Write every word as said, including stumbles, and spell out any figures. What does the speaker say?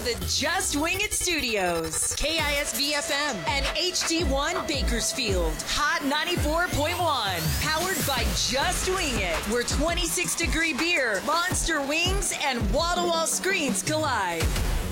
the Just Wing It Studios. K I S B F M and H D one Bakersfield. Hot ninety-four point one. Powered by Just Wing It, where twenty-six degree beer, monster wings, and wall-to-wall screens collide.